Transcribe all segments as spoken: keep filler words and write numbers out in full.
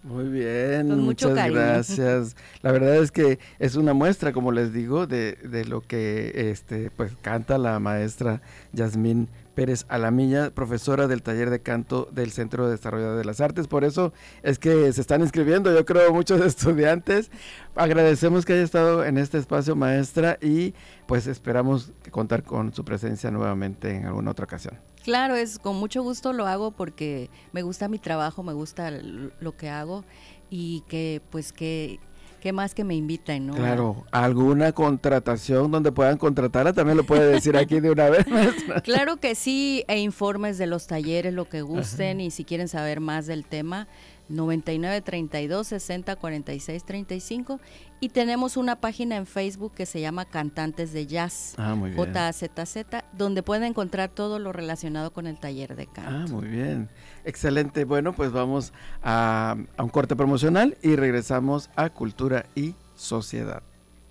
Muy bien, Con mucho muchas cariño. gracias. La verdad es que es una muestra, como les digo, de, de lo que este pues canta la maestra Yasmín Pérez Alamilla, profesora del taller de canto del Centro de Desarrollo de las Artes. Por eso es que se están inscribiendo, yo creo, muchos estudiantes. Agradecemos que haya estado en este espacio, maestra, y pues esperamos contar con su presencia nuevamente en alguna otra ocasión. Claro, es con mucho gusto lo hago porque me gusta mi trabajo, me gusta l- lo que hago y que pues que, que más que me inviten, ¿no? Claro, alguna contratación donde puedan contratarla, también lo puede decir aquí de una vez, maestra. Claro que sí, e informes de los talleres, lo que gusten. Ajá. Y si quieren saber más del tema, noventa y nueve, treinta y dos, sesenta, cuarenta y seis, treinta y cinco. Y tenemos una página en Facebook que se llama Cantantes de Jazz, Ah, muy bien. J A Z Z, donde pueden encontrar todo lo relacionado con el taller de canto. Ah, muy bien. Excelente. Bueno, pues vamos a, a un corte promocional y regresamos a Cultura y Sociedad.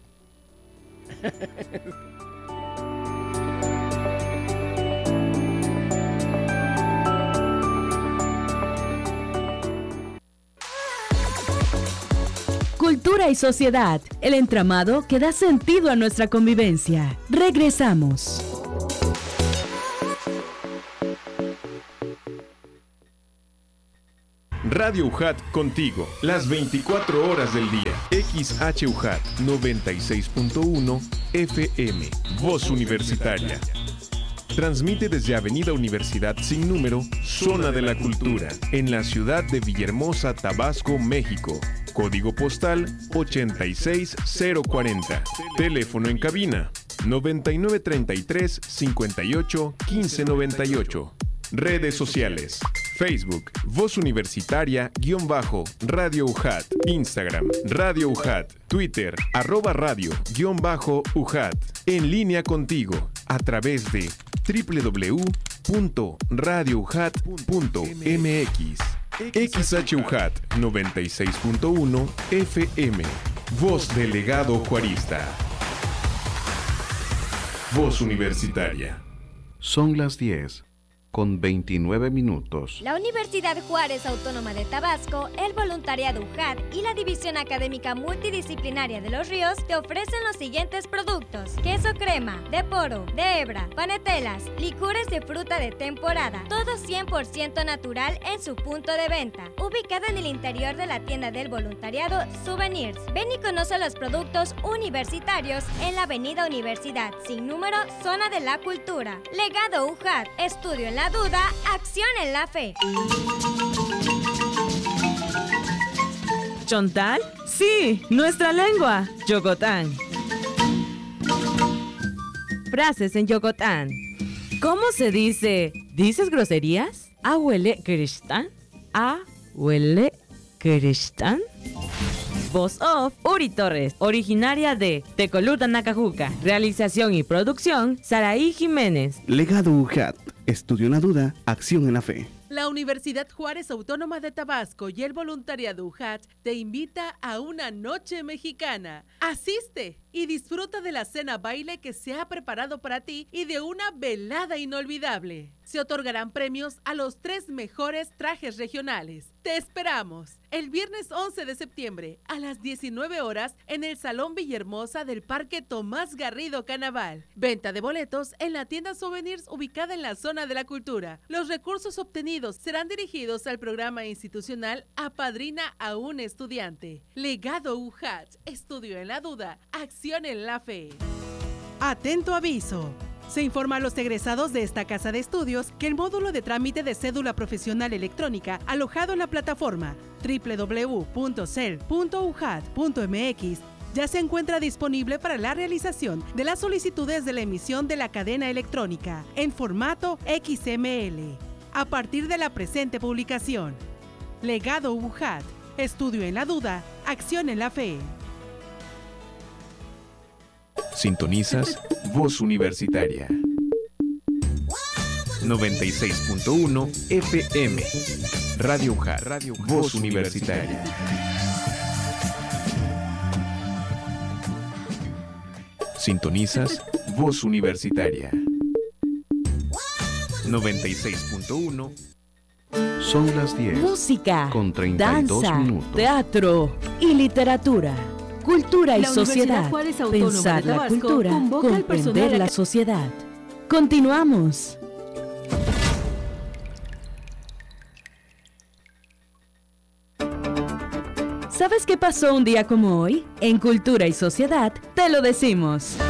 Cultura y sociedad, el entramado que da sentido a nuestra convivencia. Regresamos. Radio U J A T contigo, las veinticuatro horas del día. X H U J A T noventa y seis punto uno F M, Voz Universitaria. Transmite desde Avenida Universidad sin número, Zona de la Cultura, en la ciudad de Villahermosa, Tabasco, México. Código postal ochenta y seis cero cuarenta. Teléfono en cabina noventa y nueve treinta y tres cincuenta y ocho quince noventa y ocho. Redes sociales: Facebook, Voz Universitaria, guión bajo, Radio U J A T, Instagram, Radio U J A T, Twitter, arroba radio, guión bajo, U J A T. En línea contigo, a través de doble u doble u doble u punto radio u j a t punto m x. X H U J A T noventa y seis punto uno F M, Voz Delegado Juarista. Voz Universitaria. Son las diez con veintinueve minutos. La Universidad Juárez Autónoma de Tabasco, el Voluntariado U J A T y la División Académica Multidisciplinaria de Los Ríos te ofrecen los siguientes productos: queso crema, de poro, de hebra, panetelas, licores de fruta de temporada, todo cien por ciento natural en su punto de venta, ubicado en el interior de la tienda del voluntariado Souvenirs. Ven y conoce los productos universitarios en la Avenida Universidad, sin número, Zona de la Cultura. Legado U J A T, estudio en la duda, acción en la fe. ¿Chontal? Sí, nuestra lengua. Yocotán. Frases en Yocotán. ¿Cómo se dice? ¿Dices groserías? ¿A huele cristán? ¿A huele cristán? Voz off, Uri Torres, originaria de Tecoluta, Nacajuca. Realización y producción, Saraí Jiménez. Legado U J A T, estudio en la duda, acción en la fe. La Universidad Juárez Autónoma de Tabasco y el Voluntariado U J A T te invita a una noche mexicana. Asiste y disfruta de la cena baile que se ha preparado para ti y de una velada inolvidable. Se otorgarán premios a los tres mejores trajes regionales. Te esperamos el viernes once de septiembre a las diecinueve horas en el Salón Villahermosa del Parque Tomás Garrido Canaval. Venta de boletos en la tienda Souvenirs ubicada en la Zona de la Cultura. Los recursos obtenidos serán dirigidos al programa institucional Apadrina a un Estudiante. Legado U J A T, estudio en la duda, acción en la fe. Atento aviso. Se informa a los egresados de esta casa de estudios que el módulo de trámite de cédula profesional electrónica alojado en la plataforma doble u doble u doble u punto cel punto u j a t punto m x ya se encuentra disponible para la realización de las solicitudes de la emisión de la cadena electrónica en formato X M L. A partir de la presente publicación. Legado U J A T, estudio en la duda, acción en la fe. Sintonizas Voz Universitaria noventa y seis punto uno F M. Radio U J A T, Radio Voz Universitaria. Sintonizas Voz Universitaria noventa y seis punto uno. Son las diez. Música, con treinta y dos danza, minutos. teatro y literatura. Cultura y La Universidad sociedad. Juárez Autónoma Pensar de la Tabasco cultura, convoca al personal comprender la acá- sociedad. Continuamos. ¿Sabes qué pasó un día como hoy? En Cultura y Sociedad te lo decimos.